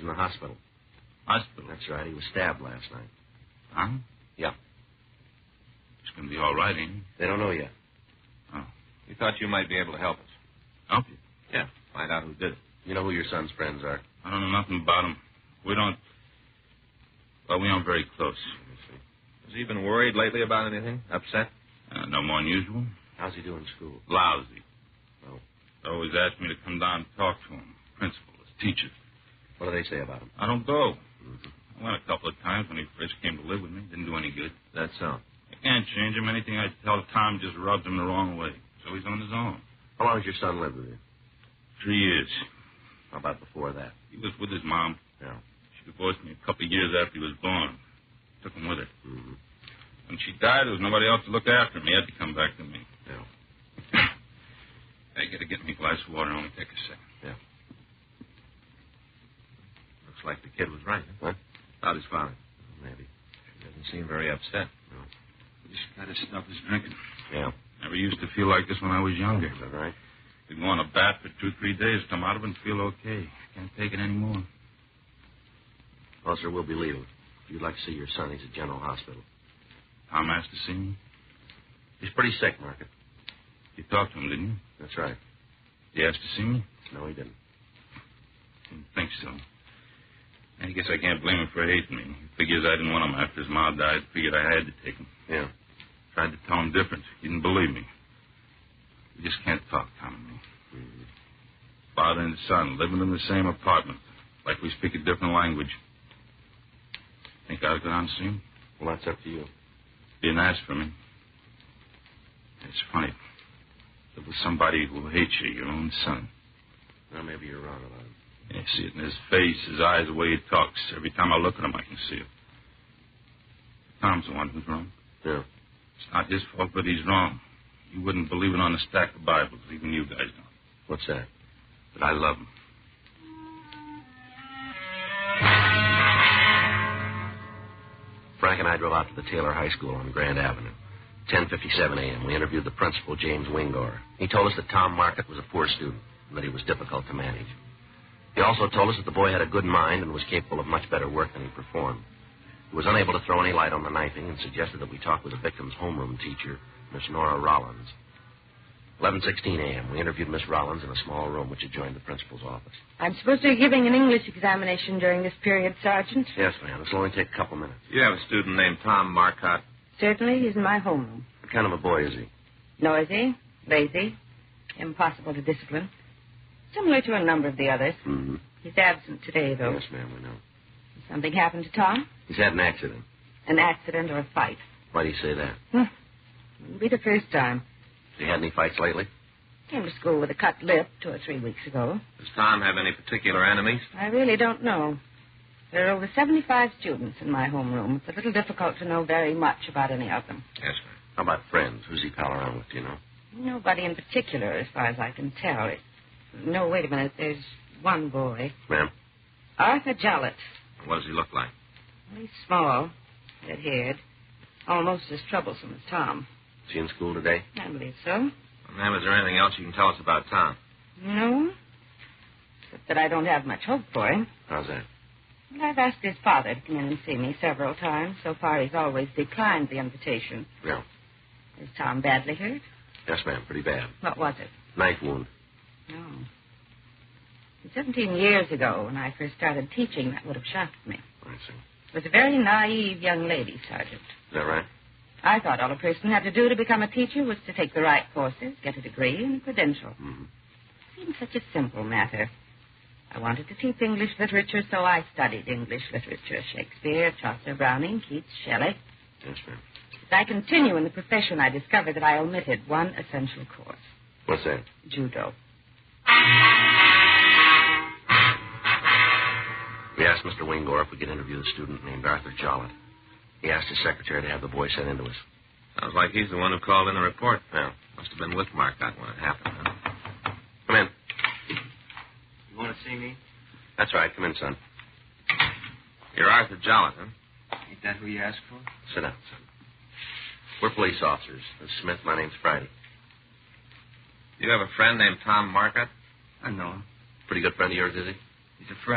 in the hospital. Hospital? That's right. He was stabbed last night. Huh? Yeah. He's going to be all right, ain't he? They don't know yet. Oh. We thought you might be able to help us. Help you? Yeah, find out who did it. You know who your son's friends are? I don't know nothing about him. We aren't very close. Has he been worried lately about anything? Upset? No more than usual. How's he doing in school? Lousy. Oh. They always ask me to come down and talk to him. Principal, his teachers. What do they say about him? I don't go. Mm-hmm. I went a couple of times when he first came to live with me. Didn't do any good. That's so. I can't change him. Anything I tell Tom just rubs him the wrong way. So he's on his own. How long has your son lived with you? 3 years. How about before that? He was with his mom. Yeah. She divorced me a couple of years after he was born. Took him with her. Mm-hmm. When she died, there was nobody else to look after him. He had to come back to me. Yeah. Hey, get me a glass of water. Only take a second. Yeah. Looks like the kid was right. What? About his father. Maybe. He doesn't seem very upset. No. He just got to stop his drinking. Yeah. Never used to feel like this when I was younger. Is that right? He'd go on a bat for 2-3 days, come out of it and feel okay. Can't take it anymore. Well, sir, we'll be leaving. If you'd like to see your son, he's at General Hospital. Tom asked to see me. He's pretty sick, Market. You talked to him, didn't you? That's right. He asked to see me? No, he didn't. Didn't think so. I guess I can't blame him for hating me. He figures I didn't want him after his ma died. Figured I had to take him. Yeah. Tried to tell him different. He didn't believe me. We just can't talk, Tom and me. Mm-hmm. Father and son living in the same apartment. Like we speak a different language. Think I ought to go down and see him? Well, that's up to you. He didn't ask for me. It's funny. Live with somebody who hates you, your own son. Well, maybe you're wrong about him. Yeah, see it in his face, his eyes, the way he talks. Every time I look at him, I can see it. Tom's the one who's wrong. Yeah. It's not his fault, but he's wrong. You wouldn't believe it on a stack of Bibles. Even you guys don't. What's that? But I love him. Frank and I drove out to the Taylor High School on Grand Avenue. 10:57 a.m. We interviewed the principal, James Wingor. He told us that Tom Market was a poor student and that he was difficult to manage. He also told us that the boy had a good mind and was capable of much better work than he performed. He was unable to throw any light on the knifing and suggested that we talk with the victim's homeroom teacher, Miss Nora Rollins. 11:16 a.m. We interviewed Miss Rollins in a small room which adjoined the principal's office. I'm supposed to be giving an English examination during this period, Sergeant. Yes, ma'am. This will only take a couple minutes. You have a student named Tom Marcotte. Certainly, he's in my homeroom. What kind of a boy is he? Noisy, lazy, impossible to discipline. Similar to a number of the others. Mm-hmm. He's absent today, though. Yes, ma'am, we know. Something happened to Tom? He's had an accident. An accident or a fight? Why do you say that? It'll be the first time. Has he had any fights lately? Came to school with a cut lip 2 or 3 weeks ago. Does Tom have any particular enemies? I really don't know. There are over 75 students in my homeroom. It's a little difficult to know very much about any of them. Yes, ma'am. How about friends? Who's he pal around with, do you know? Nobody in particular, as far as I can tell. No, wait a minute. There's one boy. Ma'am? Arthur Jollett. What does he look like? He's small, red-haired, almost as troublesome as Tom. Is he in school today? I believe so. Well, ma'am, is there anything else you can tell us about Tom? No, except that I don't have much hope for him. How's that? Well, I've asked his father to come in and see me several times. So far, he's always declined the invitation. Yeah. Is Tom badly hurt? Yes, ma'am. Pretty bad. What was it? Knife wound. No. 17 years ago, when I first started teaching, that would have shocked me. I see. It was a very naive young lady, Sergeant. Is that right? I thought all a person had to do to become a teacher was to take the right courses, get a degree, and a credential. Mm-hmm. It seemed such a simple matter. I wanted to teach English literature, so I studied English literature. Shakespeare, Chaucer, Browning, Keats, Shelley. Yes, ma'am. As I continue in the profession, I discovered that I omitted one essential course. What's that? Judo. We asked Mr. Wingor if we could interview the student named Arthur Jollett. He asked his secretary to have the boy sent into us. Sounds like he's the one who called in the report. Yeah. Must have been with Marcotte when it happened, huh? Come in. You want to see me? That's right. Come in, son. You're Arthur Jollett, huh? Ain't that who you asked for? Sit down, son. We're police officers. This is Smith. My name's Friday. You have a friend named Tom Marcotte? I know him. Pretty good friend of yours, is he? He's a friend.